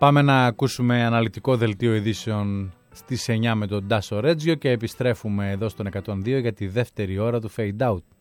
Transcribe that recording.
Πάμε να ακούσουμε αναλυτικό δελτίο ειδήσεων στις 9 με τον Τάσο Ρέτζιο και επιστρέφουμε εδώ στον 102 για τη δεύτερη ώρα του Fade Out.